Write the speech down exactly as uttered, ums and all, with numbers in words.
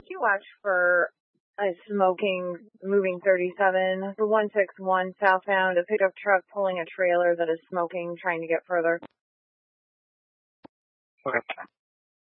you watch for a smoking moving thirty-seven for one six one southbound, a pickup truck pulling a trailer that is smoking, trying to get further. Okay.